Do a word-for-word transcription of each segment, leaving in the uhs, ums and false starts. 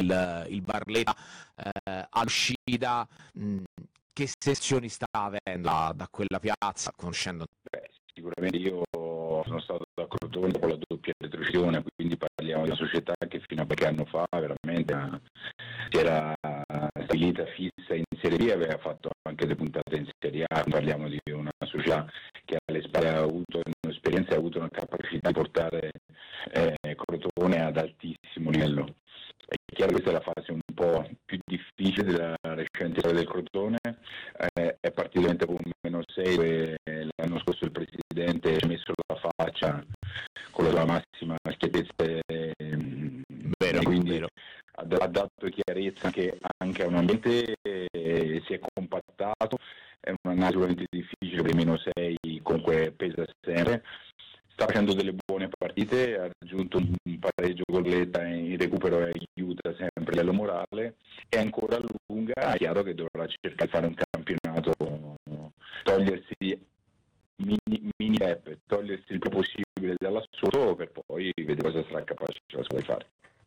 il, il Barletta eh, all'uscita, mh, che sensazioni sta avendo da, da quella piazza, conoscendo? Beh, sicuramente io sono stato da Crotone con la doppia retrocessione, quindi parliamo di una società che fino a qualche anno fa veramente si era stabilita fissa in Serie B, aveva fatto anche le puntate in Serie A. Parliamo di una società che alle spalle ha avuto un'esperienza e ha avuto una capacità di portare eh, Crotone ad altissimo livello. È chiaro che questa è la fase un po' più difficile della recente storia del Crotone, eh, è partito con meno sei, dove l'anno scorso il presidente ci ha messo la faccia con la sua massima schiettezza, eh, vero, quindi vero. Ha, ha dato chiarezza anche, anche a un ambiente, eh, si è compattato, è un'analisi sicuramente difficile, per i meno sei comunque pesa sempre. Sta facendo delle buone partite, ha raggiunto un pareggio con Letta in recupero e aiuta sempre a livello morale, è ancora lunga, è chiaro che dovrà cercare di fare un campionato, togliersi mini, mini step, togliersi il più possibile dall'assoluto per poi vedere cosa sarà capace di fare.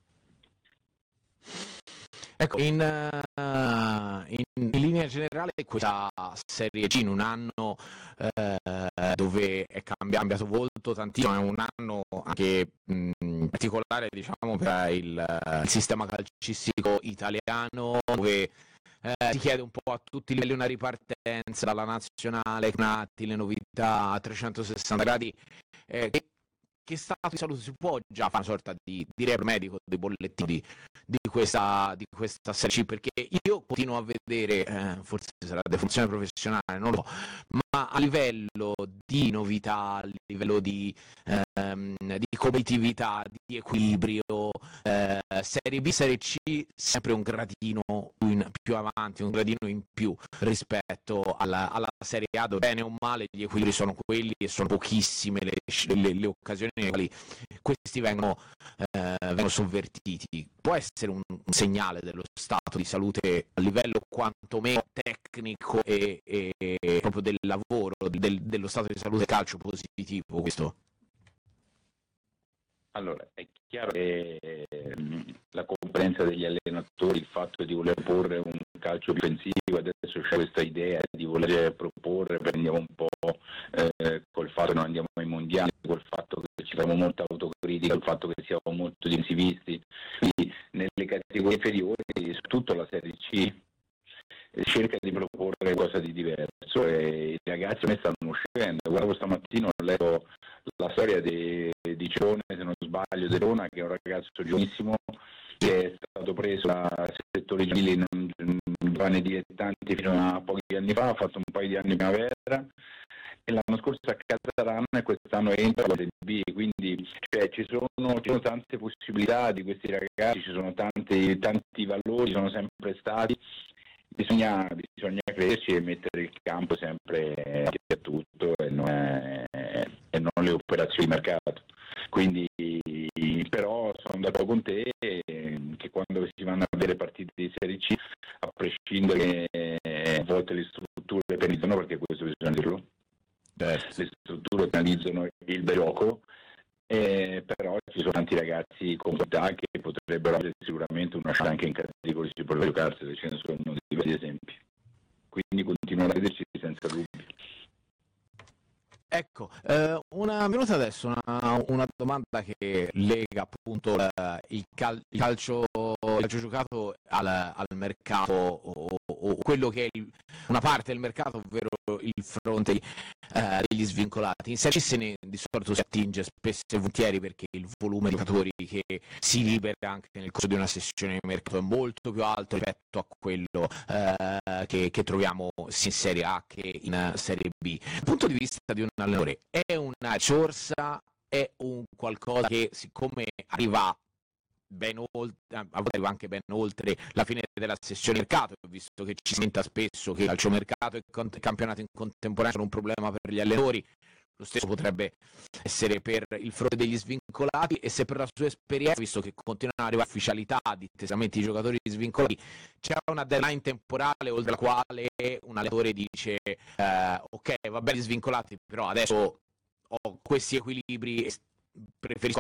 Ecco, in, uh, in, in linea generale questa Serie C in un anno uh, dove è cambiato volto tantissimo, è un anno anche mh, particolare, diciamo, per il, uh, il sistema calcistico italiano, dove uh, si chiede un po' a tutti i livelli una ripartenza dalla nazionale, le novità a trecentosessanta gradi, eh, che che stato di salute si può già fare una sorta di, di report medico, dei bollettini di, di, questa, di questa Serie C, perché io continuo a vedere, eh, forse sarà defunzione professionale, non lo so, ma a livello di novità, a livello di, ehm, di competitività, di equilibrio, eh, Serie B, Serie C, sempre un gradino in, più avanti, un gradino in più rispetto alla, alla Serie A, dove bene o male gli equilibri sono quelli e sono pochissime le, le, le occasioni nei quali questi vengono, eh, vengono sovvertiti. Può essere un, un segnale dello stato di salute a livello quantomeno tecnico e, e, e proprio del lavoro, del, dello stato di salute calcio positivo questo? Allora, è chiaro che la comprensione degli allenatori, il fatto di voler porre un calcio difensivo, adesso c'è questa idea di voler proporre, prendiamo un po' eh, col fatto che non andiamo ai mondiali, col fatto che ci facciamo molta autocritica, col fatto che siamo molto difensivisti, quindi nelle categorie inferiori, soprattutto la Serie C, cerca di proporre qualcosa di diverso e i ragazzi ne stanno uscendo. Guardo stamattina, ho letto la storia di, di Cione, se non sbaglio, De Rona, che è un ragazzo giovanissimo che è stato preso da settori giovanili giovani dilettanti fino a pochi anni fa, ha fatto un paio di anni in primavera e l'anno scorso a Catarana e quest'anno entra alla Serie B, quindi cioè, ci, sono, ci sono tante possibilità di questi ragazzi, ci sono tanti, tanti valori, sono sempre stati. Bisogna, bisogna crederci e mettere il campo sempre a tutto e non, è, e non le operazioni di mercato. Quindi, però sono d'accordo con te che quando si vanno a vedere partite di Serie C, a prescindere che a volte le strutture penalizzano, perché questo bisogna dirlo, certo. Le strutture penalizzano il gioco. Eh, però ci sono tanti ragazzi con qualità che potrebbero avere sicuramente una chance anche in categorie si può giocarsene, ce ne sono diversi esempi, quindi continuano a crederci senza dubbio. Ecco, eh, una venuta adesso una, una domanda che lega appunto eh, il, cal- il, calcio, il calcio giocato al, al mercato o, o quello che è il, una parte del mercato, ovvero il fronte eh, degli svincolati. In Serie C se ne di solito si attinge spesso e volentieri perché il volume di giocatori che si libera anche nel corso di una sessione di mercato è molto più alto rispetto a quello eh, che, che troviamo sia in Serie A che in Serie B. Dal punto di vista di un allenatore, è una risorsa, è un qualcosa che siccome arriva ben oltre, a volte arriva anche ben oltre la fine della sessione di mercato, visto che ci si senta spesso che il calciomercato e il campionato in contemporanea sono un problema per gli allenatori, lo stesso potrebbe essere per il fronte degli svincolati, e se per la sua esperienza, visto che continuano ad arrivare ufficialità di testamenti di giocatori svincolati, c'è una deadline temporale oltre la quale un allenatore dice eh, ok, va bene gli svincolati, però adesso ho questi equilibri e preferisco